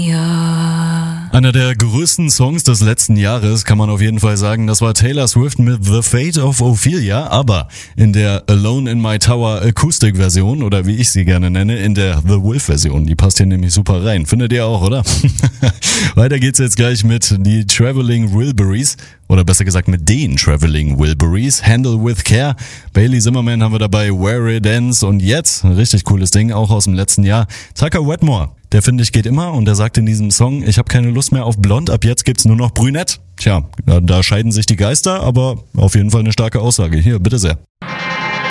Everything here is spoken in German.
Ja. Einer der größten Songs des letzten Jahres, kann man auf jeden Fall sagen. Das war Taylor Swift mit The Fate of Ophelia, aber in der Alone in My Tower Akustik-Version, oder wie ich sie gerne nenne, in der The Wolf-Version. Die passt hier nämlich super rein. Findet ihr auch, oder? Weiter geht's jetzt gleich mit die Traveling Wilburys, oder besser gesagt mit den Traveling Wilburys. Handle with Care. Bailey Zimmerman haben wir dabei, Where It Ends. Und jetzt, ein richtig cooles Ding, auch aus dem letzten Jahr, Tucker Wetmore. Der, finde ich, geht immer und der sagt in diesem Song, ich habe keine Lust mehr auf blond, ab jetzt gibt's nur noch brünett. Tja, da scheiden sich die Geister, aber auf jeden Fall eine starke Aussage. Hier, bitte sehr.